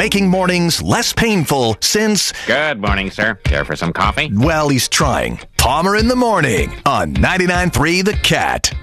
making mornings less painful since... Good morning, sir. Care for some coffee? Well, he's trying. Palmer in the Morning on 99.3 The Cat.